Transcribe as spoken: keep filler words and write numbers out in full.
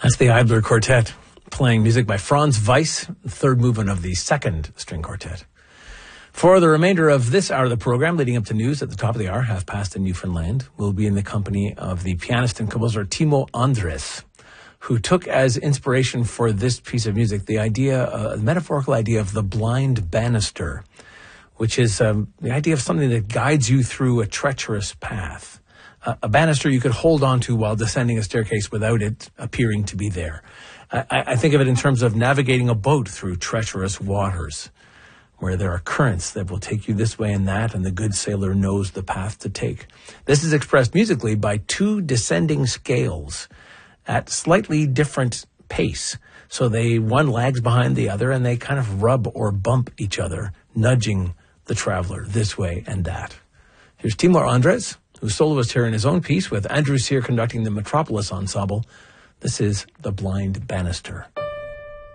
That's the Eibler Quartet playing music by Franz Weiss, third movement of the second string quartet. For the remainder of this hour of the program, leading up to news at the top of the hour, half past in Newfoundland, we'll be in the company of the pianist and composer Timo Andres, who took as inspiration for this piece of music the idea, uh, the metaphorical idea of the blind banister, which is um, the idea of something that guides you through a treacherous path. Uh, a banister you could hold on to while descending a staircase without it appearing to be there. I, I think of it in terms of navigating a boat through treacherous waters, where there are currents that will take you this way and that, and the good sailor knows the path to take. This is expressed musically by two descending scales at slightly different pace. So they one lags behind the other, and they kind of rub or bump each other, nudging the traveler this way and that. Here's Timo Andres, who's soloist here in his own piece, with Andrew Cyr conducting the Metropolis Ensemble. This is The Blind Banister.